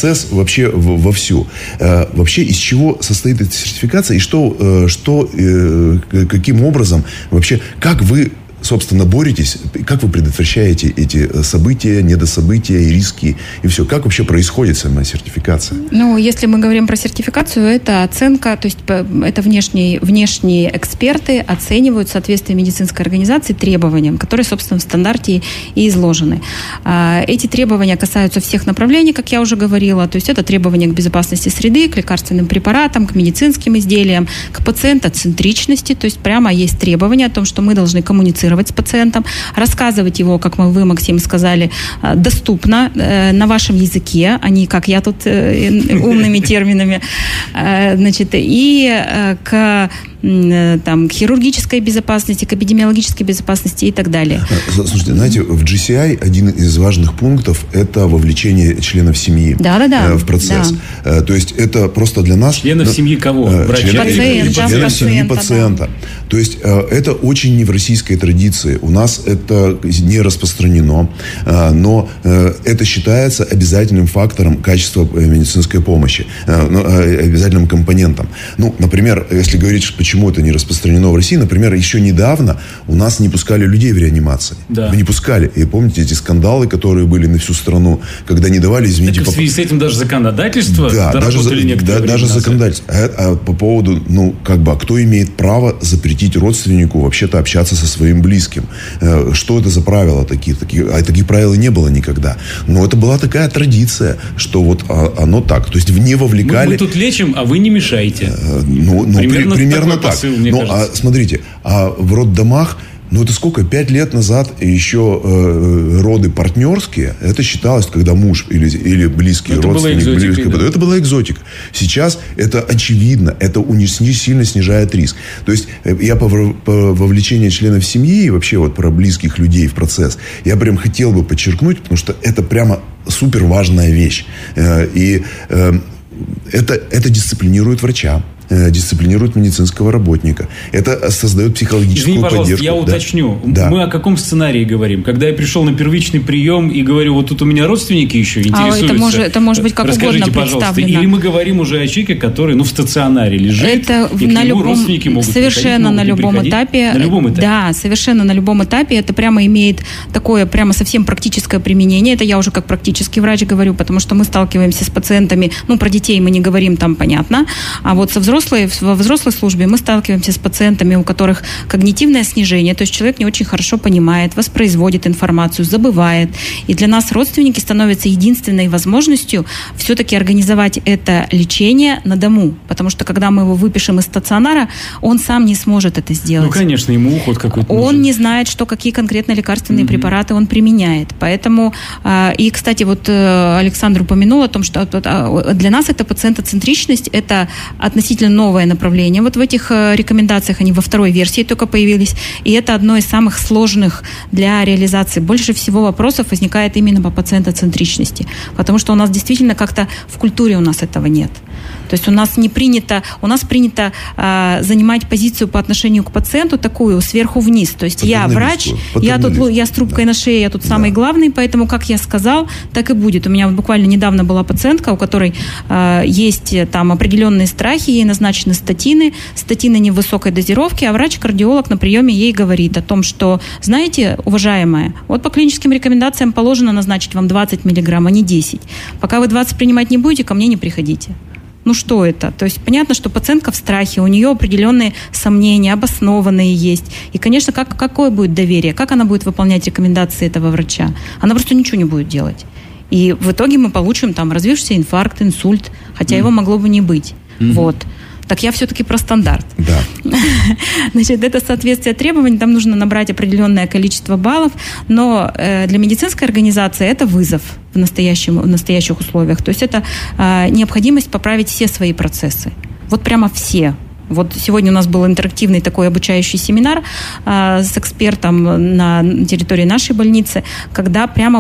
процесс вообще вовсю. Вообще, из чего состоит эта сертификация и каким образом вообще, как вы, собственно, боретесь, как вы предотвращаете эти события, недособытия и риски, и все? Как вообще происходит сама сертификация? Ну, если мы говорим про сертификацию, это оценка, то есть это внешние эксперты оценивают соответствие медицинской организации требованиям, которые, собственно, в стандарте и изложены. Эти требования касаются всех направлений, как я уже говорила, то есть это требования к безопасности среды, к лекарственным препаратам, к медицинским изделиям, к пациентоцентричности, то есть прямо есть требования о том, что мы должны коммуницировать с пациентом, рассказывать его, как вы, Максим, сказали, доступно на вашем языке, а не как я тут умными терминами, значит, и к хирургической безопасности, к эпидемиологической безопасности и так далее. Слушайте, знаете, в GCI один из важных пунктов – это вовлечение членов семьи в процесс. Да. То есть это просто для нас… Членов семьи кого? Врача? Членов семьи пациента. Да. То есть это очень не в российской традиции. У нас это не распространено, но это считается обязательным фактором качества медицинской помощи, обязательным компонентом. Ну, например, если говорить, почему это не распространено в России, например, еще недавно у нас не пускали людей в реанимации. Да. Вы не пускали. И помните эти скандалы, которые были на всю страну, когда не давали, извините... Так в связи с этим даже законодательство доработали некоторые даже законодательство. А по поводу, а кто имеет право запретить родственнику вообще-то общаться со своим близким? Что это за правила такие? Таких правил не было никогда. Но это была такая традиция, что вот оно так. То есть не вовлекали... Мы тут лечим, а вы не мешаете. Примерно так. Смотрите, в роддомах, это сколько? 5 лет назад еще роды партнерские, это считалось, когда муж или близкий родственник. Это была экзотика. Сейчас это очевидно, это сильно снижает риск. То есть я по вовлечению членов семьи и вообще вот про близких людей в процесс, я прям хотел бы подчеркнуть, потому что это прямо супер важная вещь. И это дисциплинирует врача, дисциплинирует медицинского работника. Это создает психологическую поддержку. Я уточню. Да. Мы о каком сценарии говорим? Когда я пришел на первичный прием и говорю, вот тут у меня родственники еще интересуются. Это может быть как угодно представлено. Или мы говорим уже о человеке, который в стационаре лежит, это и на к нему родственники могут совершенно приходить, на любом этапе. На любом этапе. Да, совершенно на любом этапе. Это прямо имеет такое прямо совсем практическое применение. Это я уже как практический врач говорю, потому что мы сталкиваемся с пациентами, про детей мы не говорим, там понятно, а вот во взрослой службе мы сталкиваемся с пациентами, у которых когнитивное снижение, то есть человек не очень хорошо понимает, воспроизводит информацию, забывает. И для нас родственники становятся единственной возможностью все-таки организовать это лечение на дому. Потому что когда мы его выпишем из стационара, он сам не сможет это сделать. Конечно, ему уход какой-то нужен. Он не знает, какие конкретно лекарственные препараты он применяет. Поэтому, и, кстати, вот Александр упомянул о том, что для нас это пациентоцентричность, это относительно новое направление. Вот в этих рекомендациях они во второй версии только появились. И это одно из самых сложных для реализации. Больше всего вопросов возникает именно по пациентоцентричности. Потому что у нас действительно как-то в культуре у нас этого нет. То есть у нас принято занимать позицию по отношению к пациенту такую сверху вниз. То есть я врач, я с трубкой на шее, я тут самый главный, поэтому как я сказал, так и будет. У меня буквально недавно была пациентка, у которой есть там определенные страхи, ей назначены статины не в высокой дозировке, а врач-кардиолог на приеме ей говорит о том, что, знаете, уважаемая, вот по клиническим рекомендациям положено назначить вам 20 миллиграмм, а не 10. Пока вы 20 принимать не будете, ко мне не приходите. Что это? То есть понятно, что пациентка в страхе, у нее определенные сомнения, обоснованные есть. И, конечно, какое будет доверие? Как она будет выполнять рекомендации этого врача? Она просто ничего не будет делать. И в итоге мы получим развившийся инфаркт, инсульт, хотя его могло бы не быть. Вот. Так я все-таки про стандарт. Да. Значит, это соответствие требований, там нужно набрать определенное количество баллов, но для медицинской организации это вызов в настоящих условиях. То есть это необходимость поправить все свои процессы. Вот прямо все. Вот сегодня у нас был интерактивный такой обучающий семинар с экспертом на территории нашей больницы, когда прямо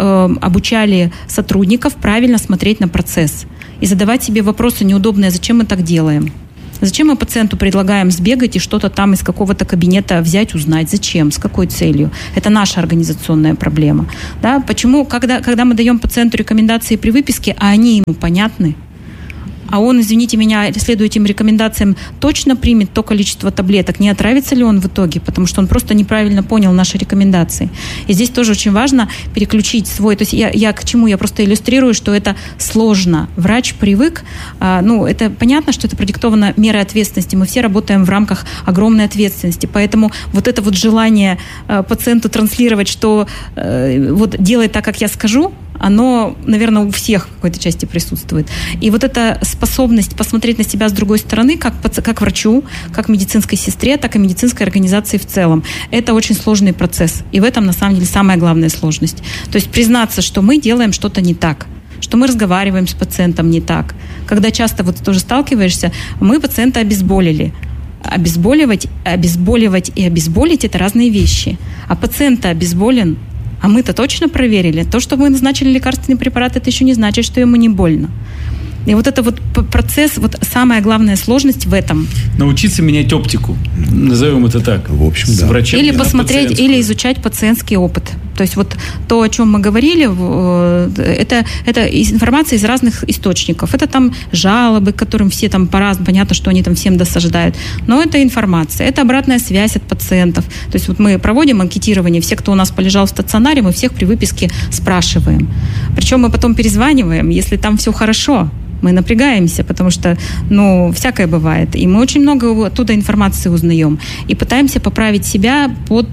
обучали сотрудников правильно смотреть на процесс и задавать себе вопросы неудобные, зачем мы так делаем. Зачем мы пациенту предлагаем сбегать и что-то там из какого-то кабинета взять, узнать? Зачем? С какой целью? Это наша организационная проблема. Да? Почему, когда мы даем пациенту рекомендации при выписке, а они ему понятны, а он, извините меня, следуя этим рекомендациям, точно примет то количество таблеток, не отравится ли он в итоге, потому что он просто неправильно понял наши рекомендации. И здесь тоже очень важно переключить свой... То есть я к чему? Я просто иллюстрирую, что это сложно. Врач привык, это понятно, что это продиктовано мерой ответственности. Мы все работаем в рамках огромной ответственности, поэтому вот это вот желание пациенту транслировать, что вот делай так, как я скажу, оно, наверное, у всех в какой-то части присутствует. И вот эта способность посмотреть на себя с другой стороны, как врачу, как медицинской сестре, так и медицинской организации в целом, это очень сложный процесс. И в этом, на самом деле, самая главная сложность. То есть признаться, что мы делаем что-то не так, что мы разговариваем с пациентом не так. Когда часто вот тоже сталкиваешься, мы пациента обезболили. Обезболивать и обезболить – это разные вещи. А пациент обезболен, а мы-то точно проверили. То, что мы назначили лекарственный препарат, это еще не значит, что ему не больно. И вот это вот процесс, вот самая главная сложность в этом. Научиться менять оптику, назовем это так. В общем, с врачами. Или посмотреть, или изучать пациентский опыт. То есть вот то, о чем мы говорили, это информация из разных источников. Это там жалобы, к которым все там по-разному, понятно, что они там всем досаждают. Но это информация, это обратная связь от пациентов. То есть вот мы проводим анкетирование, все, кто у нас полежал в стационаре, мы всех при выписке спрашиваем. Причем мы потом перезваниваем, если там все хорошо. Мы напрягаемся, потому что, всякое бывает. И мы очень много оттуда информации узнаем. И пытаемся поправить себя под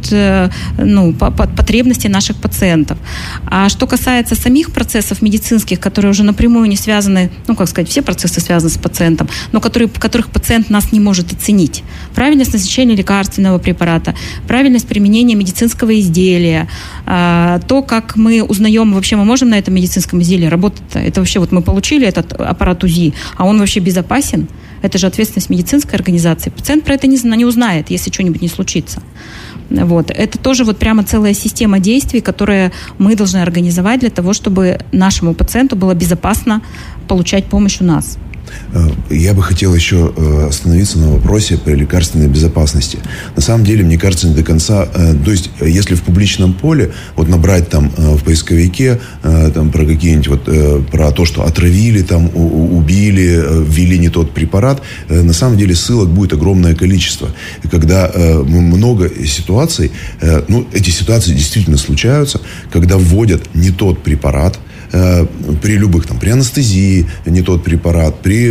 потребности наших пациентов. А что касается самих процессов медицинских, которые уже напрямую не связаны, все процессы связаны с пациентом, но которых пациент нас не может оценить. Правильность назначения лекарственного препарата, правильность применения медицинского изделия, то, как мы узнаем, вообще мы можем на этом медицинском изделии работать. Это вообще мы получили этот аппарат УЗИ, а он вообще безопасен? Это же ответственность медицинской организации. Пациент про это не узнает, если что-нибудь не случится. Вот. Это тоже прямо целая система действий, которые мы должны организовать для того, чтобы нашему пациенту было безопасно получать помощь у нас. Я бы хотел еще остановиться на вопросе по лекарственной безопасности. На самом деле, мне кажется, не до конца... То есть, если в публичном поле набрать там в поисковике про какие-нибудь про то, что отравили, убили, ввели не тот препарат, на самом деле ссылок будет огромное количество. И когда много ситуаций, эти ситуации действительно случаются, когда вводят не тот препарат, при любых, при анестезии не тот препарат, при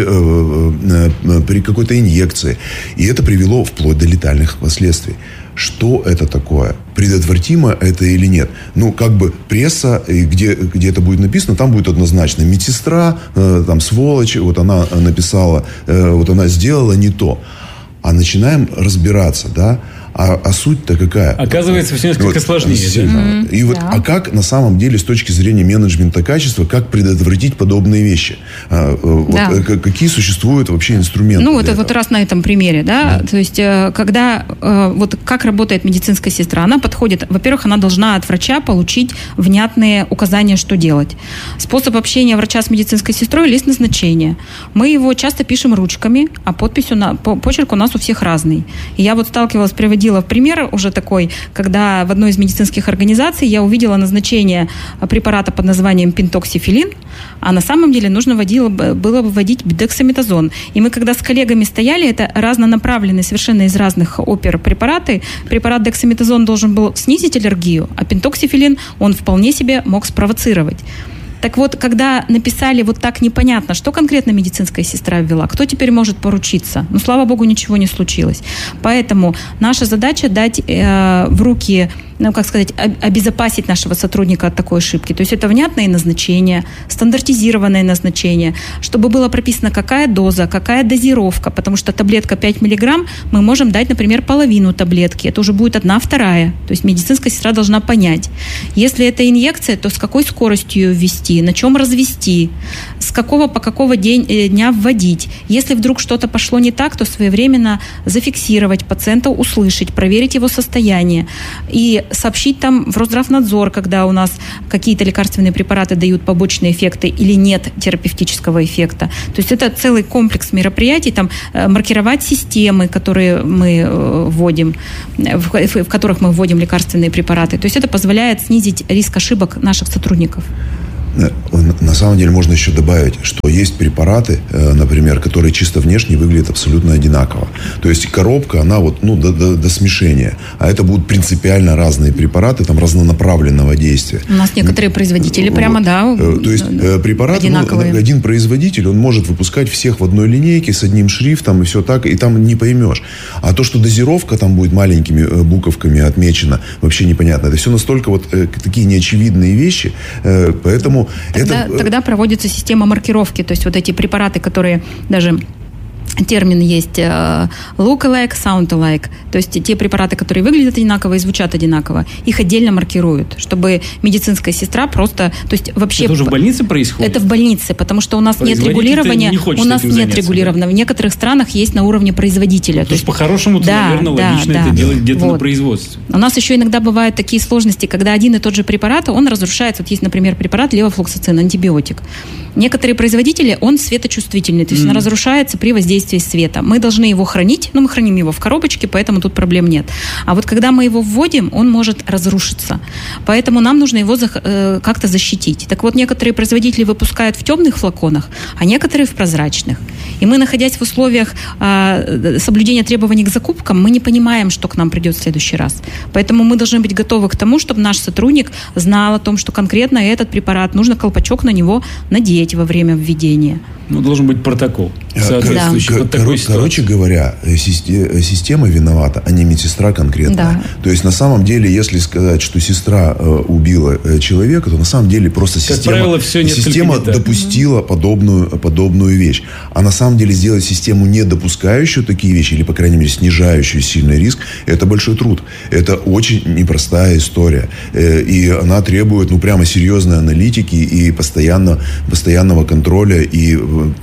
какой-то инъекции. И это привело вплоть до летальных последствий. Что это такое? Предотвратимо это или нет? Пресса, где это будет написано, там будет однозначно. Медсестра, сволочь, она написала, она сделала не то. А начинаем разбираться, да? А суть-то какая? Оказывается, все несколько сложнее. Да? И а как на самом деле с точки зрения менеджмента качества, как предотвратить подобные вещи? Какие существуют вообще инструменты? Это раз на этом примере, да? То есть, когда как работает медицинская сестра, она подходит, во-первых, она должна от врача получить внятные указания, что делать. Способ общения врача с медицинской сестрой – лист назначения. Мы его часто пишем ручками, а почерк у нас у всех разный. И я сталкивалась, приводила в пример уже такой, когда в одной из медицинских организаций я увидела назначение препарата под названием пентоксифилин, а на самом деле нужно было вводить дексаметазон. И мы, когда с коллегами стояли, это разнонаправленные, совершенно из разных опер препараты. Препарат дексаметазон должен был снизить аллергию, а пентоксифилин он вполне себе мог спровоцировать. Так вот, когда написали так непонятно, что конкретно медицинская сестра ввела, кто теперь может поручиться? Слава богу, ничего не случилось. Поэтому наша задача дать в руки, обезопасить нашего сотрудника от такой ошибки. То есть это внятное назначение, стандартизированное назначение, чтобы было прописано, какая доза, какая дозировка, потому что таблетка 5 мг мы можем дать, например, половину таблетки. Это уже будет 1/2. То есть медицинская сестра должна понять. Если это инъекция, то с какой скоростью ее ввести, на чем развести, какого по какого дня вводить. Если вдруг что-то пошло не так, то своевременно зафиксировать пациента, услышать, проверить его состояние и сообщить там в Росздравнадзор, когда у нас какие-то лекарственные препараты дают побочные эффекты или нет терапевтического эффекта. То есть это целый комплекс мероприятий, там маркировать системы, которые мы вводим, в которых мы вводим лекарственные препараты. То есть это позволяет снизить риск ошибок наших сотрудников. На самом деле можно еще добавить, что есть препараты, например, которые чисто внешне выглядят абсолютно одинаково. То есть коробка, она до смешения. А это будут принципиально разные препараты, там разнонаправленного действия. У нас некоторые производители прямо, То есть препарат, один производитель, он может выпускать всех в одной линейке с одним шрифтом и все так, и там не поймешь. А то, что дозировка там будет маленькими буковками отмечена, вообще непонятно. Это все настолько такие неочевидные вещи, поэтому Тогда проводится система маркировки, то есть вот эти препараты, которые даже... Термин есть look-alike, sound-alike. То есть те препараты, которые выглядят одинаково и звучат одинаково, их отдельно маркируют, чтобы медицинская сестра просто... То есть вообще... Это уже в больнице происходит? Это в больнице, потому что у нас нет регулирования. У нас нет регулирования. В некоторых странах есть на уровне производителя. То есть по-хорошему, наверное, логично это делать где-то на производстве. У нас еще иногда бывают такие сложности, когда один и тот же препарат, он разрушается. Вот есть, например, препарат левофлоксацин, антибиотик. Некоторые производители, он светочувствительный, то есть он разрушается при воздействии света. Мы должны его хранить, мы храним его в коробочке, поэтому тут проблем нет. А вот когда мы его вводим, он может разрушиться. Поэтому нам нужно его как-то защитить. Так вот, некоторые производители выпускают в темных флаконах, а некоторые в прозрачных. И мы, находясь в условиях соблюдения требований к закупкам, мы не понимаем, что к нам придет в следующий раз. Поэтому мы должны быть готовы к тому, чтобы наш сотрудник знал о том, что конкретно этот препарат, нужно колпачок на него надеть во время введения. Должен быть протокол. Короче говоря, система виновата, а не медсестра конкретно. Да. То есть, на самом деле, если сказать, что сестра убила человека, то на самом деле просто система допустила подобную вещь. А на самом деле сделать систему, не допускающую такие вещи, или, по крайней мере, снижающую сильный риск, это большой труд. Это очень непростая история. И она требует, прямо серьезной аналитики и постоянного контроля и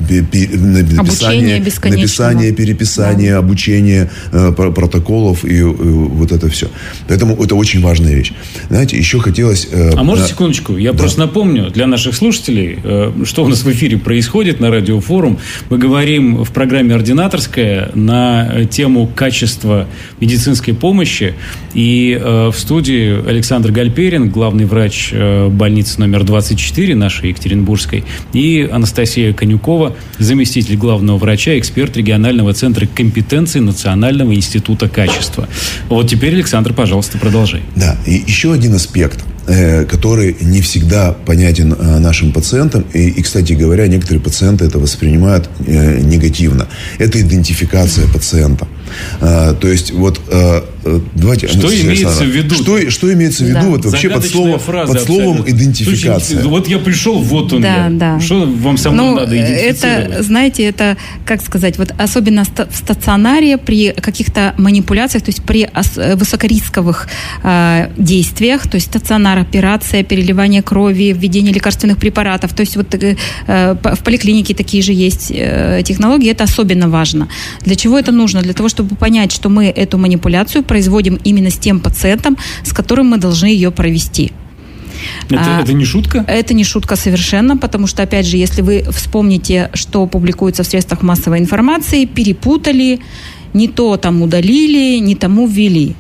написание, переписание, обучение протоколов и вот это все. Поэтому это очень важная вещь. Знаете, еще хотелось... можно секундочку? Я просто напомню для наших слушателей, что у нас в эфире происходит на Радиофорум. Мы говорим в программе «Ординаторская» на тему качества медицинской помощи. И в студии Александр Гальперин, главный врач больницы номер 24 нашей Екатеринбургской, и Анастасия Конюкова, заместитель главного врача, эксперт регионального центра компетенции Национального института качества. Вот теперь, Александр, пожалуйста, продолжай. Да, и еще один аспект, который не всегда понятен нашим пациентам. И, кстати говоря, некоторые пациенты это воспринимают негативно. Это идентификация пациента. То есть, давайте... Что имеется в виду? Что имеется в виду вообще под словом идентификация? Слушайте, я пришел, вот он я. Да. Что вам со мной надо идентифицировать? Это, знаете, как сказать, особенно в стационаре при каких-то манипуляциях, то есть при высокорисковых действиях, то есть стационар, операция, переливание крови, введение лекарственных препаратов, то есть в поликлинике такие же есть технологии, это особенно важно. Для чего это нужно? Для того, чтобы понять, что мы эту манипуляцию производим именно с тем пациентом, с которым мы должны ее провести. Это не шутка? Это не шутка совершенно, потому что, опять же, если вы вспомните, что публикуется в средствах массовой информации, перепутали, не то там удалили, не тому ввели.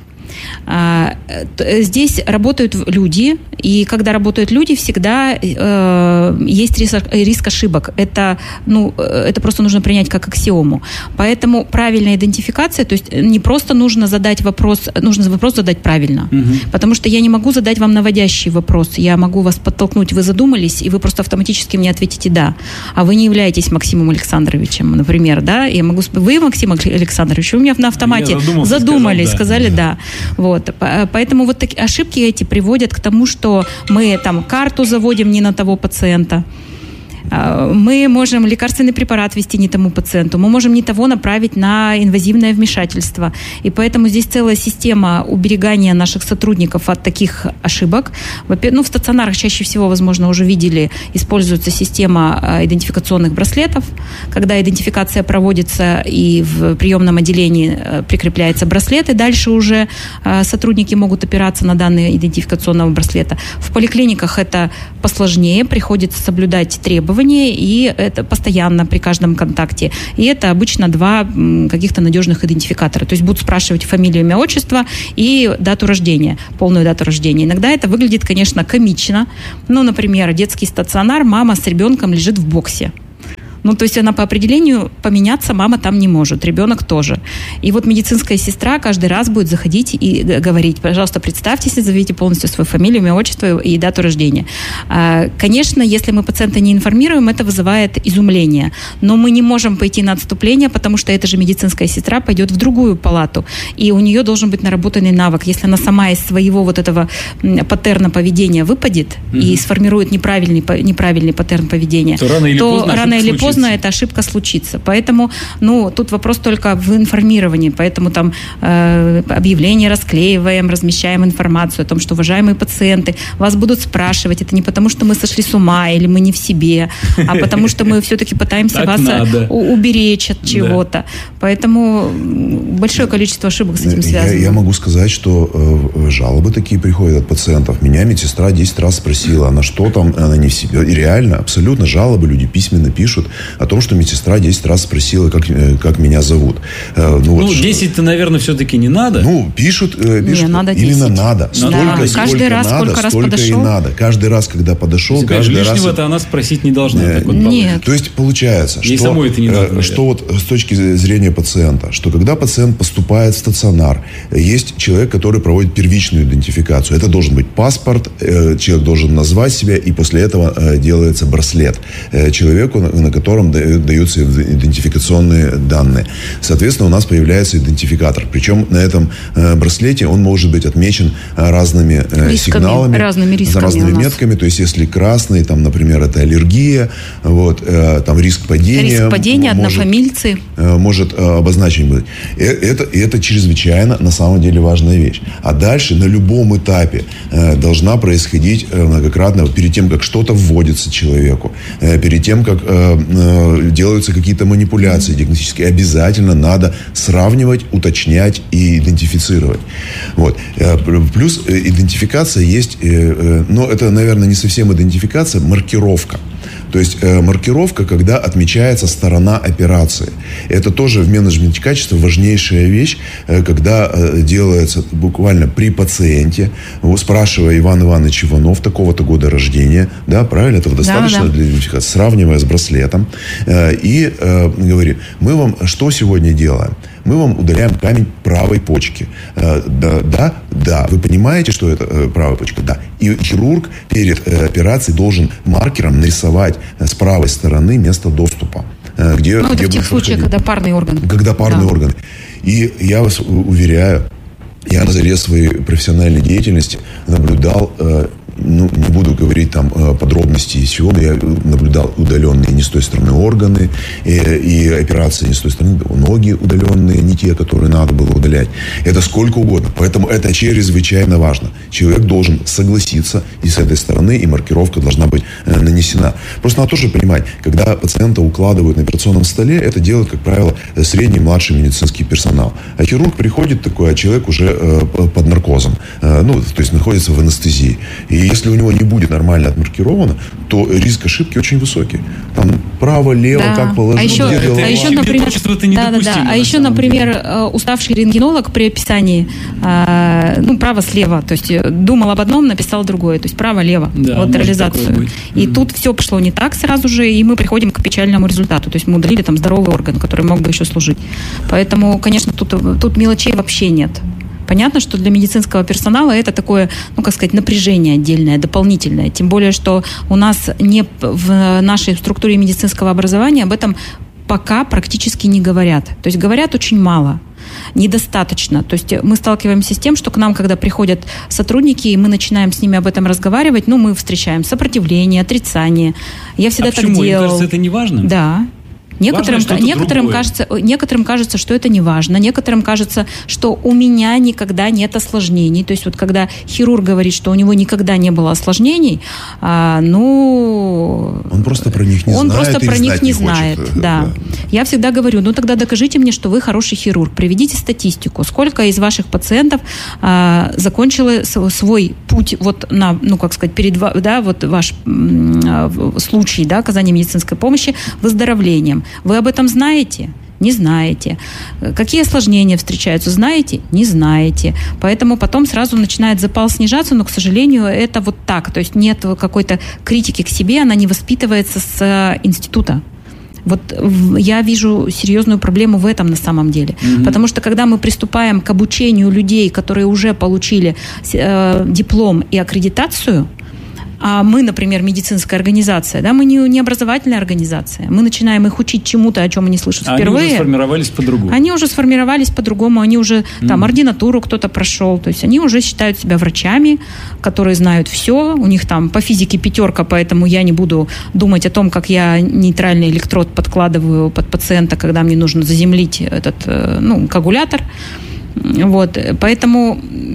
Здесь работают люди, и когда работают люди, всегда есть риск ошибок. Это просто нужно принять как аксиому. Поэтому правильная идентификация, то есть не просто нужно задать вопрос, нужно вопрос задать правильно. Потому что я не могу задать вам наводящий вопрос. Я могу вас подтолкнуть, вы задумались, и вы просто автоматически мне ответите «да». А вы не являетесь Максимом Александровичем, например, да? Я могу сказать: вы, Максим Александрович, вы меня на автомате задумались, сказали «да». Вот. Поэтому вот такие ошибки эти приводят к тому, что мы там карту заводим не на того пациента. Мы можем лекарственный препарат ввести не тому пациенту, мы можем не того направить на инвазивное вмешательство. И поэтому здесь целая система уберегания наших сотрудников от таких ошибок. В стационарах чаще всего, возможно, уже видели, используется система идентификационных браслетов, когда идентификация проводится и в приемном отделении прикрепляется браслет, и дальше уже сотрудники могут опираться на данные идентификационного браслета. В поликлиниках это посложнее, приходится соблюдать требования, и это постоянно при каждом контакте. И это обычно 2 каких-то надежных идентификатора. То есть будут спрашивать фамилию, имя, отчество и дату рождения, полную дату рождения. Иногда это выглядит, конечно, комично. Например, детский стационар, мама с ребенком лежит в боксе. То есть она по определению поменяться мама там не может, ребенок тоже. И вот медицинская сестра каждый раз будет заходить и говорить: пожалуйста, представьтесь, назовите полностью свою фамилию, имя, отчество и дату рождения. Конечно, если мы пациента не информируем, это вызывает изумление. Но мы не можем пойти на отступление, потому что эта же медицинская сестра пойдет в другую палату. И у нее должен быть наработанный навык. Если она сама из своего вот этого паттерна поведения выпадет и сформирует неправильный паттерн поведения, то рано или поздно эта ошибка случится. Поэтому, тут вопрос только в информировании. Поэтому там объявления расклеиваем, размещаем информацию о том, что, уважаемые пациенты, вас будут спрашивать. Это не потому, что мы сошли с ума или мы не в себе, а потому что мы все-таки пытаемся вас уберечь от чего-то. Поэтому большое количество ошибок с этим связано. Я могу сказать, что жалобы такие приходят от пациентов. Меня медсестра 10 раз спросила, а на что там, она не в себе. И реально, абсолютно жалобы люди письменно пишут о том, что медсестра 10 раз спросила, как меня зовут. 10-то, наверное, все-таки не надо. Пишут надо именно надо. Столько, каждый раз, сколько раз столько подошел. И надо. Каждый раз, когда подошел, каждый раз... Лишнего-то она спросить не должна. Нет. То есть получается, ей самой это не надо, что вот с точки зрения пациента, что когда пациент поступает в стационар, есть человек, который проводит первичную идентификацию. Это должен быть паспорт, человек должен назвать себя, и после этого делается браслет человеку, на котором даются идентификационные данные. Соответственно, у нас появляется идентификатор. Причем на этом браслете он может быть отмечен разными сигналами, разными метками. То есть, если красный, там, например, это аллергия, там риск падения. Риск падения, однофамильцы. Может обозначен быть. Это чрезвычайно, на самом деле, важная вещь. А дальше на любом этапе должна происходить многократно, перед тем, как что-то вводится человеку, перед тем, как делаются какие-то манипуляции диагностические, обязательно надо сравнивать, уточнять и идентифицировать. Плюс идентификация есть, но это, наверное, не совсем идентификация, маркировка. То есть маркировка, когда отмечается сторона операции. Это тоже в менеджменте качества важнейшая вещь, когда делается буквально при пациенте, спрашивая: Иван Иванович Иванов, такого-то года рождения, да, правильно, этого достаточно для идентификации, сравнивая с браслетом, и говорим: мы вам что сегодня делаем? Мы вам удаляем камень правой почки. Да. Вы понимаете, что это правая почка? Да. И хирург перед операцией должен маркером нарисовать с правой стороны место доступа. Где это в тех случаях, когда парные органы. Когда парные органы. И я вас уверяю, я на заре своей профессиональной деятельности наблюдал... не буду говорить там подробности и всего, но я наблюдал удаленные не с той стороны органы и операции не с той стороны, ноги удаленные, не те, которые надо было удалять. Это сколько угодно. Поэтому это чрезвычайно важно. Человек должен согласиться и с этой стороны, и маркировка должна быть нанесена. Просто надо тоже понимать, когда пациента укладывают на операционном столе, это делает, как правило, средний и младший медицинский персонал. А хирург приходит такой, а человек уже под наркозом, то есть находится в анестезии. И если у него не будет нормально отмаркировано, то риск ошибки очень высокий. Там право-лево, как положить, А еще, например, уставший рентгенолог при описании право-слева, то есть думал об одном, написал другое, то есть право-лево, латерализацию. И тут все пошло не так сразу же, и мы приходим к печальному результату. То есть мы удалили там здоровый орган, который мог бы еще служить. Поэтому, конечно, тут мелочей вообще нет. Понятно, что для медицинского персонала это такое, напряжение отдельное, дополнительное. Тем более, что у нас в нашей структуре медицинского образования об этом пока практически не говорят. То есть говорят очень мало. недостаточно. То есть мы сталкиваемся с тем, что к нам, когда приходят сотрудники, и мы начинаем с ними об этом разговаривать, мы встречаем сопротивление, отрицание. Я всегда так делал. Мне кажется, это не важно? Да. Некоторым кажется, что это не важно. Некоторым кажется, что у меня никогда нет осложнений. То есть вот когда хирург говорит, что у него никогда не было осложнений, он просто про них не знает. Да. Я всегда говорю, тогда докажите мне, что вы хороший хирург. Приведите статистику. Сколько из ваших пациентов закончило свой путь ваш случай, оказания медицинской помощи выздоровлением. Вы об этом знаете? Не знаете. Какие осложнения встречаются? Знаете? Не знаете. Поэтому потом сразу начинает запал снижаться, но, к сожалению, это вот так. То есть нет какой-то критики к себе, она не воспитывается с института. Вот я вижу серьезную проблему в этом на самом деле. Потому что когда мы приступаем к обучению людей, которые уже получили диплом и аккредитацию, а мы, например, медицинская организация, мы не образовательная организация. Мы начинаем их учить чему-то, о чем они слышат впервые. Они уже сформировались по-другому. Они уже ординатуру кто-то прошел. То есть они уже считают себя врачами, которые знают все. У них там по физике 5, поэтому я не буду думать о том, как я нейтральный электрод подкладываю под пациента, когда мне нужно заземлить этот коагулятор. Вот. Поэтому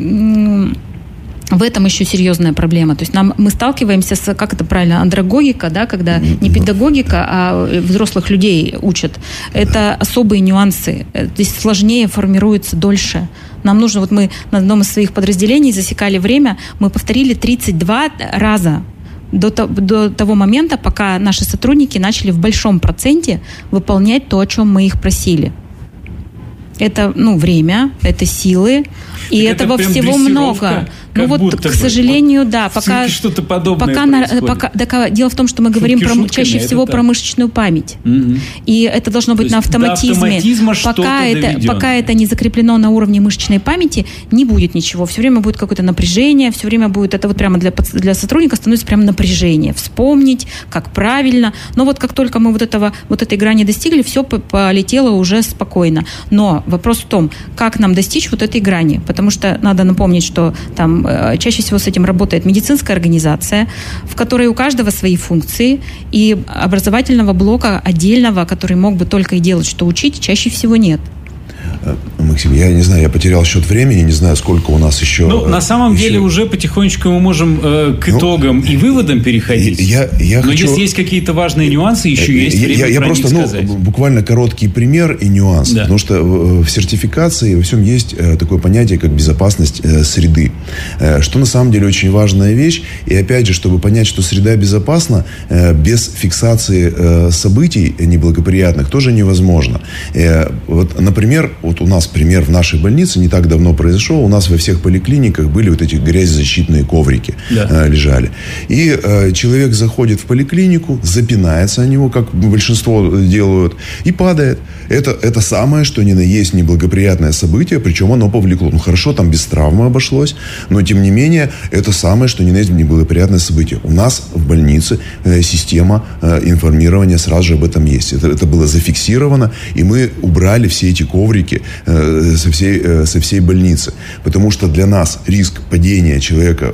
в этом еще серьезная проблема. То есть мы сталкиваемся с, как это правильно, андрогогика, когда не педагогика, а взрослых людей учат. Это особые нюансы. Здесь сложнее формируется дольше. Нам нужно, мы на одном из своих подразделений засекали время, мы повторили 32 раза до того момента, пока наши сотрудники начали в большом проценте выполнять то, о чем мы их просили. Это, время, это силы, и этого всего много. К сожалению, пока что-то подобное дело в том, что мы говорим чаще всего про мышечную память. И это должно быть на автоматизме. Пока это не закреплено на уровне мышечной памяти, не будет ничего. Все время будет какое-то напряжение, все время будет, это вот прямо для сотрудника становится прямо напряжение. Вспомнить, как правильно. Но вот как только мы вот этой грани достигли, все полетело уже спокойно. Но вопрос в том, как нам достичь вот этой грани. Потому что надо напомнить, что там чаще всего с этим работает медицинская организация, в которой у каждого свои функции, и образовательного блока отдельного, который мог бы только и делать, что учить, чаще всего нет. Максим, я не знаю, я потерял счет времени, не знаю, сколько у нас еще... на самом деле уже потихонечку мы можем к итогам и выводам переходить. Но если есть какие-то важные нюансы, еще есть время я просто, сказать. Буквально короткий пример и нюанс. Да. Потому что в сертификации во всем есть такое понятие, как безопасность среды. Что на самом деле очень важная вещь. И опять же, чтобы понять, что среда безопасна, без фиксации событий неблагоприятных тоже невозможно. Например, у нас пример в нашей больнице не так давно произошел. У нас во всех поликлиниках были вот эти грязезащитные коврики, лежали. И человек заходит в поликлинику, запинается о него, как большинство делают, и падает. Это самое, что ни на есть неблагоприятное событие, причем оно повлекло. Хорошо, там без травмы обошлось, но тем не менее, это самое, что ни на есть неблагоприятное событие. У нас в больнице система информирования сразу же об этом есть. Это было зафиксировано, и мы убрали все эти коврики со всей больницы. Потому что для нас риск падения человека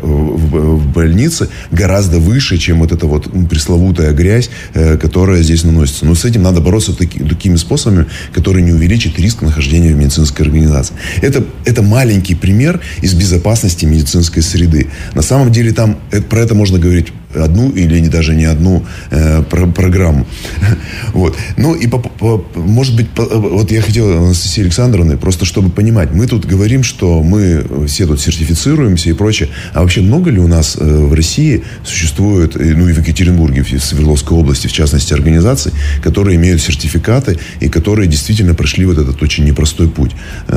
в больнице гораздо выше, чем вот эта вот пресловутая грязь, которая здесь наносится. Но с этим надо бороться такими способами, которые не увеличат риск нахождения в медицинской организации. Это маленький пример из безопасности медицинской среды. На самом деле про это можно говорить одну или даже не одну программу. Вот. И может быть, вот я хотел, Анастасия Александровна, просто чтобы понимать, мы тут говорим, что мы все тут сертифицируемся и прочее, а вообще много ли у нас в России существует, и в Екатеринбурге, в Свердловской области, в частности, организаций, которые имеют сертификаты и которые действительно прошли вот этот очень непростой путь?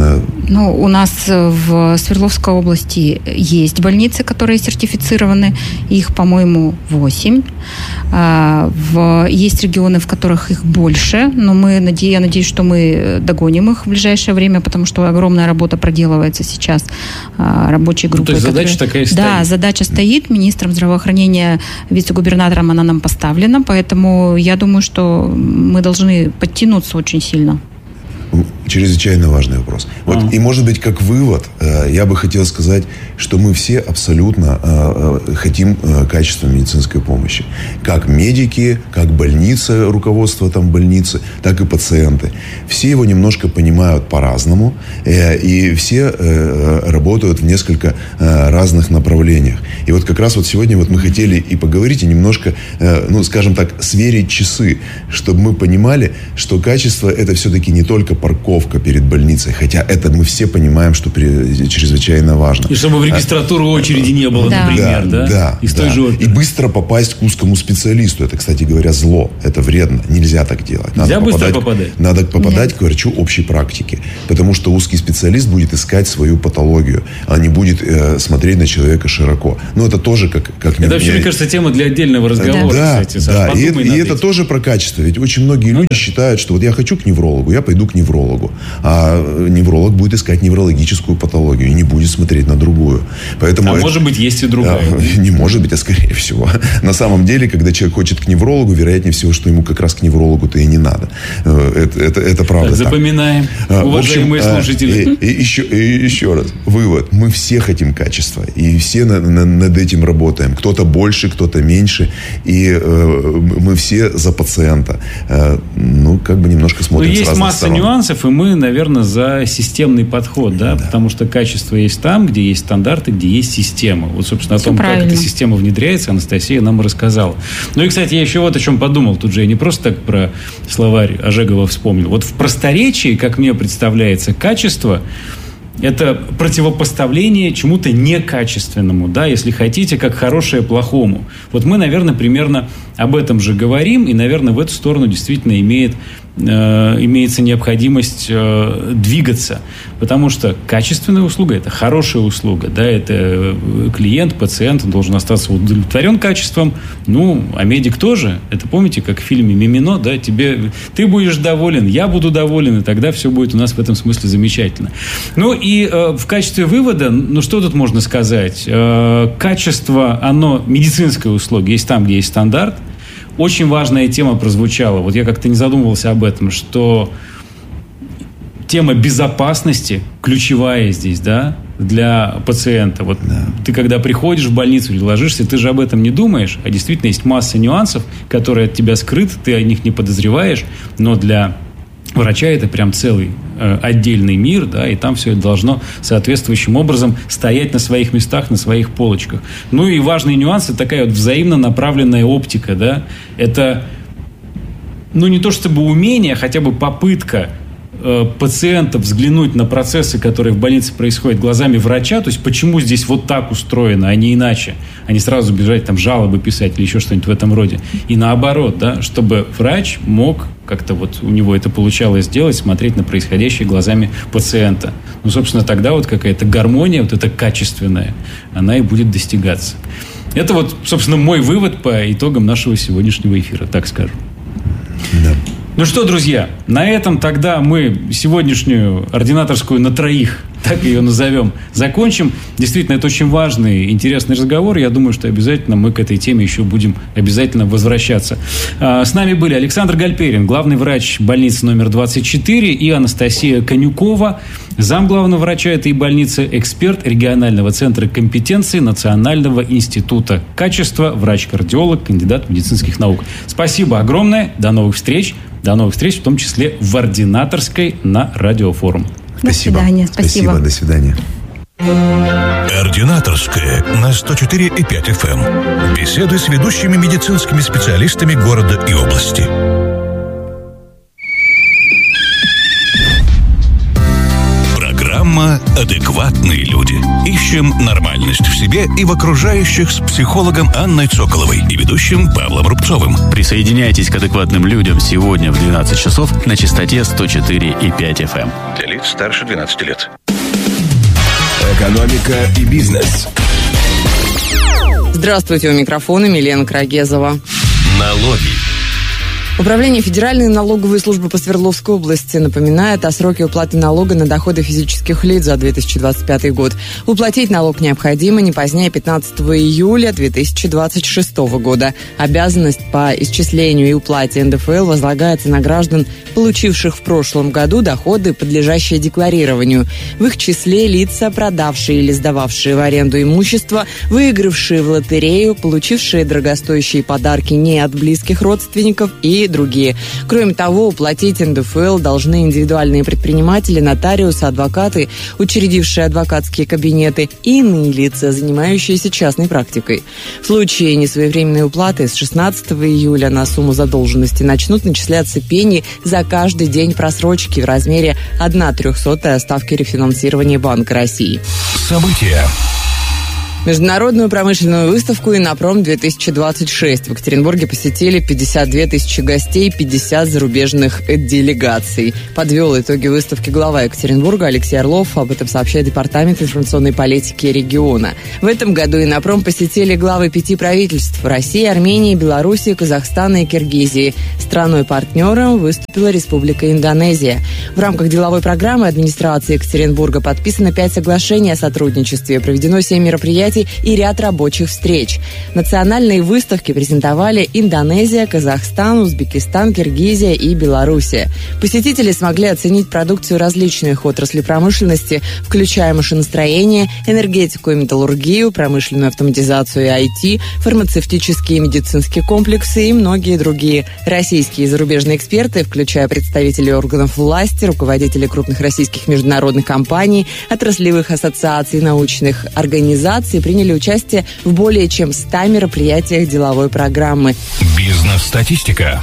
У нас в Свердловской области есть больницы, которые сертифицированы, их, по-моему, 8. Есть регионы, в которых их больше, но я надеюсь, что мы догоним их в ближайшее время, потому что огромная работа проделывается сейчас рабочей группой. То есть задача такая стоит? Да, задача стоит. Министром здравоохранения, вице-губернатором она нам поставлена, поэтому я думаю, что мы должны подтянуться очень сильно. Чрезвычайно важный вопрос. Вот, и, может быть, как вывод, я бы хотел сказать, что мы все абсолютно хотим качества медицинской помощи. Как медики, как больницы, руководство там больницы, так и пациенты. Все его немножко понимают по-разному, и все работают в несколько разных направлениях. И вот как раз вот сегодня вот мы хотели и поговорить, и немножко, скажем так, сверить часы, чтобы мы понимали, что качество – это все-таки не только парковка перед больницей, хотя это мы все понимаем, что чрезвычайно важно. И чтобы в регистратуру очереди не было, например, да? Из той же оперы. И быстро попасть к узкому специалисту. Это, кстати говоря, зло. Это вредно. Нельзя так делать. Нельзя быстро попадать? Надо попадать к врачу общей практики. Потому что узкий специалист будет искать свою патологию, а не будет смотреть на человека широко. Но это тоже как это вообще, мне кажется, тема для отдельного разговора. Да. И это тоже про качество. Ведь очень многие люди считают, что вот я хочу к неврологу, я пойду к неврологу. А невролог будет искать неврологическую патологию и не будет смотреть на другую. Поэтому может быть, есть и другая. Не может быть, а скорее всего. На самом деле, когда человек хочет к неврологу, вероятнее всего, что ему как раз к неврологу-то и не надо. Это правда. Так, запоминаем, уважаемые слушатели. Еще раз. Вывод. Мы все хотим качества. И все над этим работаем. Кто-то больше, кто-то меньше. И мы все за пациента. Немножко смотрим с разных сторон. Есть масса нюансов, и мы, наверное, за системный подход, да? Потому что качество есть там, где есть стандарты, где есть система. Вот, собственно, о том, как эта система внедряется, Анастасия нам рассказала. Ну и, кстати, я еще вот о чем подумал. Тут же я не просто так про словарь Ожегова вспомнил. Вот в просторечии, как мне представляется, качество – это противопоставление чему-то некачественному, да, если хотите, как хорошее плохому. Вот мы, наверное, примерно об этом же говорим, и, наверное, в эту сторону действительно имеется необходимость двигаться. Потому что качественная услуга – это хорошая услуга. Да, это клиент, пациент должен остаться удовлетворен качеством. А медик тоже. Это помните, как в фильме «Мимино», да, ты будешь доволен, я буду доволен, и тогда все будет у нас в этом смысле замечательно. И в качестве вывода, что тут можно сказать? Качество, медицинской услуги есть там, где есть стандарт. Очень важная тема прозвучала. Вот я как-то не задумывался об этом, что тема безопасности ключевая здесь, да, для пациента. Ты когда приходишь в больницу или ложишься, ты же об этом не думаешь, а действительно есть масса нюансов, которые от тебя скрыты, ты о них не подозреваешь, но для врача это прям целый отдельный мир, да, и там все это должно соответствующим образом стоять на своих местах, на своих полочках. И важные нюансы, такая взаимно направленная оптика, да, это, не то чтобы умение, а хотя бы попытка пациента взглянуть на процессы, которые в больнице происходят глазами врача, то есть почему здесь вот так устроено, а не иначе, а не сразу бежать там жалобы писать или еще что-нибудь в этом роде. И наоборот, да, чтобы врач мог как-то у него это получалось сделать, смотреть на происходящее глазами пациента. Собственно, тогда какая-то гармония, эта качественная, она и будет достигаться. Это собственно, мой вывод по итогам нашего сегодняшнего эфира, так скажем. Да. Ну что, друзья, на этом тогда мы сегодняшнюю ординаторскую на троих, так ее назовем, закончим. Действительно, это очень важный, интересный разговор. Я думаю, что обязательно мы к этой теме еще будем обязательно возвращаться. С нами были Александр Гальперин, главный врач больницы номер 24, и Анастасия Конюкова, замглавного врача этой больницы, эксперт регионального центра компетенции Национального института качества, врач-кардиолог, кандидат медицинских наук. Спасибо огромное. До новых встреч. До новых встреч, в том числе в ординаторской на Радиофорум. Спасибо. До свидания. Спасибо. До свидания. Ординаторская на 104,5 FM. Беседы с ведущими медицинскими специалистами города и области. Программа «Адекватные люди». Ищем нормальность в себе и в окружающих с психологом Анной Цоколовой и ведущим Павлом Рубцовым. Присоединяйтесь к «Адекватным людям» сегодня в 12 часов на частоте 104,5 FM. Для лиц старше 12 лет. Экономика и бизнес. Здравствуйте, у микрофона Милена Крагезова. Налоги. Управление Федеральной налоговой службы по Свердловской области напоминает о сроке уплаты налога на доходы физических лиц за 2025 год. Уплатить налог необходимо не позднее 15 июля 2026 года. Обязанность по исчислению и уплате НДФЛ возлагается на граждан, получивших в прошлом году доходы, подлежащие декларированию. В их числе лица, продавшие или сдававшие в аренду имущество, выигравшие в лотерею, получившие дорогостоящие подарки не от близких родственников и другие. Кроме того, уплатить НДФЛ должны индивидуальные предприниматели, нотариусы, адвокаты, учредившие адвокатские кабинеты и иные лица, занимающиеся частной практикой. В случае несвоевременной уплаты с 16 июля на сумму задолженности начнут начисляться пени за каждый день просрочки в размере 1/300 ставки рефинансирования Банка России. События. Международную промышленную выставку «Иннопром-2026» в Екатеринбурге посетили 52 тысячи гостей, 50 зарубежных делегаций. Подвел итоги выставки глава Екатеринбурга Алексей Орлов. Об этом сообщает Департамент информационной политики региона. В этом году «Иннопром» посетили главы 5 правительств – России, Армении, Белоруссии, Казахстана и Киргизии. Страной-партнером выступила Республика Индонезия. В рамках деловой программы администрации Екатеринбурга подписано 5 соглашений о сотрудничестве, проведено 7 мероприятий и ряд рабочих встреч. Национальные выставки презентовали Индонезия, Казахстан, Узбекистан, Киргизия и Белоруссия. Посетители смогли оценить продукцию различных отраслей промышленности, включая машиностроение, энергетику и металлургию, промышленную автоматизацию и IT, фармацевтические и медицинские комплексы и многие другие. Российские и зарубежные эксперты, включая представителей органов власти, руководителей крупных российских международных компаний, отраслевых ассоциаций, научных организаций, приняли участие в более чем 100 мероприятиях деловой программы. Бизнес-статистика.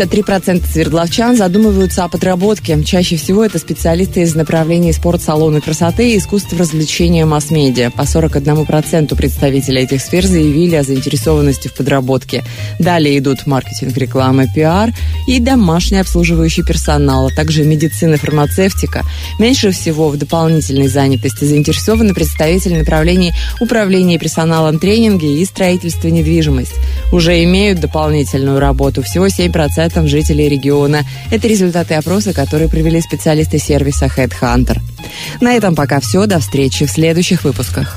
53% свердловчан задумываются о подработке. Чаще всего это специалисты из направлений спорт, салоны красоты и искусства развлечения, масс-медиа. По 41% представителей этих сфер заявили о заинтересованности в подработке. Далее идут маркетинг, реклама, пиар и домашний обслуживающий персонал, а также медицина, фармацевтика. Меньше всего в дополнительной занятости заинтересованы представители направлений управления персоналом, тренинги и строительство недвижимости. Уже имеют дополнительную работу всего 7% жителей региона. Это результаты опроса, которые провели специалисты сервиса HeadHunter. На этом пока все. До встречи в следующих выпусках.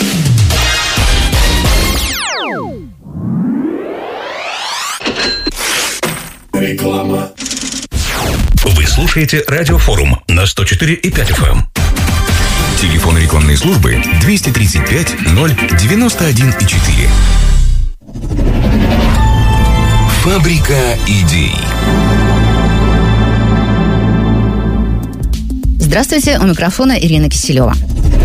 Реклама. Вы слушаете Радиофорум на 104,5 FM. Телефон рекламной службы 235 091,4. Фабрика идей. Здравствуйте, у микрофона Ирина Киселева.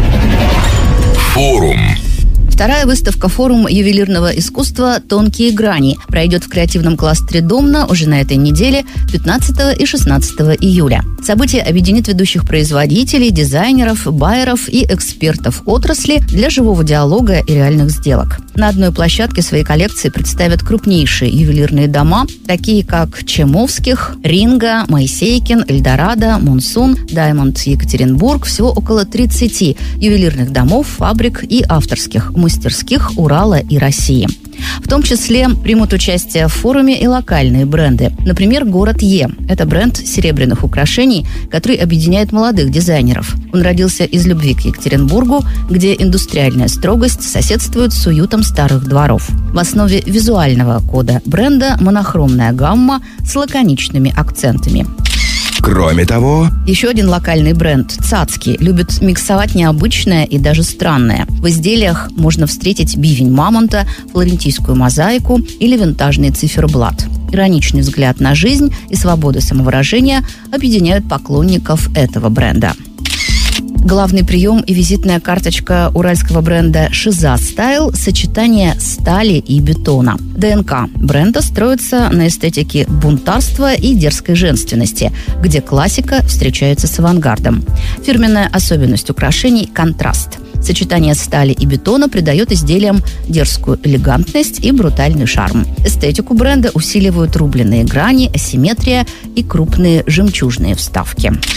Форум. Вторая выставка «Форум ювелирного искусства. Тонкие грани» пройдет в креативном кластере «Домна» уже на этой неделе, 15 и 16 июля. Событие объединит ведущих производителей, дизайнеров, байеров и экспертов отрасли для живого диалога и реальных сделок. На одной площадке свои коллекции представят крупнейшие ювелирные дома, такие как Чемовских, Ринга, Моисейкин, Эльдорадо, Монсун, Даймонд Екатеринбург. Всего около 30 ювелирных домов, фабрик и авторских мастерских Урала и России. В том числе примут участие в форуме и локальные бренды. Например, «Город Е». Это бренд серебряных украшений, который объединяет молодых дизайнеров. Он родился из любви к Екатеринбургу, где индустриальная строгость соседствует с уютом старых дворов. В основе визуального кода бренда монохромная гамма с лаконичными акцентами. Кроме того, еще один локальный бренд «Цацки» любит миксовать необычное и даже странное. В изделиях можно встретить бивень мамонта, флорентийскую мозаику или винтажный циферблат. Ироничный взгляд на жизнь и свобода самовыражения объединяют поклонников этого бренда. Главный прием и визитная карточка уральского бренда «Шиза Стайл» – сочетание стали и бетона. ДНК бренда строится на эстетике бунтарства и дерзкой женственности, где классика встречается с авангардом. Фирменная особенность украшений – контраст. Сочетание стали и бетона придает изделиям дерзкую элегантность и брутальный шарм. Эстетику бренда усиливают рубленые грани, асимметрия и крупные жемчужные вставки.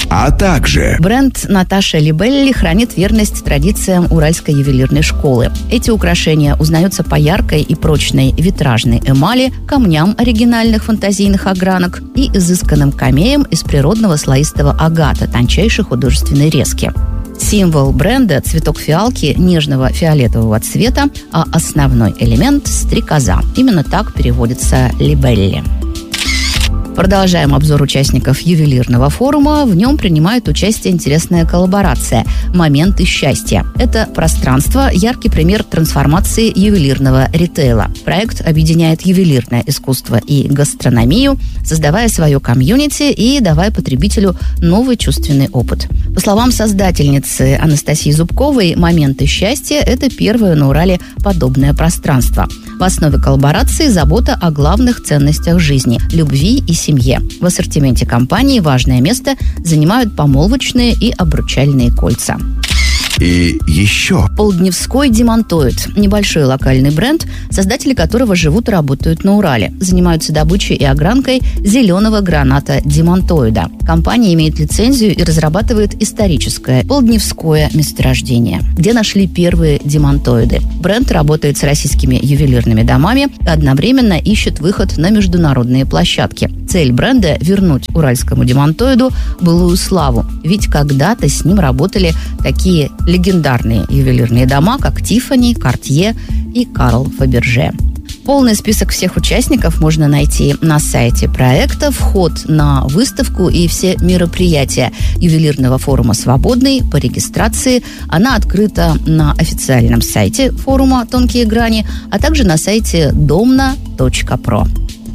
А также бренд Наташа Либелли хранит верность традициям Уральской ювелирной школы. Эти украшения узнаются по яркой и прочной витражной эмали, камням оригинальных фантазийных огранок и изысканным камеям из природного слоистого агата тончайшей художественной резки. Символ бренда – цветок фиалки нежного фиолетового цвета, а основной элемент – стрекоза. Именно так переводится «либелли». Продолжаем обзор участников ювелирного форума. В нем принимает участие интересная коллаборация «Моменты счастья». Это пространство – яркий пример трансформации ювелирного ритейла. Проект объединяет ювелирное искусство и гастрономию, создавая свое комьюнити и давая потребителю новый чувственный опыт. По словам создательницы Анастасии Зубковой, «Моменты счастья» – это первое на Урале подобное пространство. В основе коллаборации забота о главных ценностях жизни – любви и семье. В ассортименте компании важное место занимают помолвочные и обручальные кольца. И еще Полдневской демонтоид – небольшой локальный бренд, создатели которого живут и работают на Урале. Занимаются добычей и огранкой зеленого граната демонтоида. Компания имеет лицензию и разрабатывает историческое полдневское месторождение, где нашли первые демонтоиды. Бренд работает с российскими ювелирными домами и одновременно ищет выход на международные площадки. Цель бренда – вернуть уральскому демонтоиду былую славу, ведь когда-то с ним работали такие легендарные ювелирные дома, как Тиффани, Картье и Карл Фаберже. Полный список всех участников можно найти на сайте проекта. Вход на выставку и все мероприятия ювелирного форума свободный по регистрации. Она открыта на официальном сайте форума «Тонкие грани», а также на сайте domna.pro.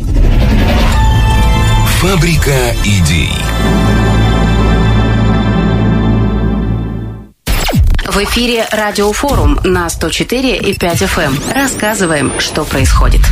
Фабрика идей. В эфире Радиофорум на 104,5 FM. Рассказываем, что происходит.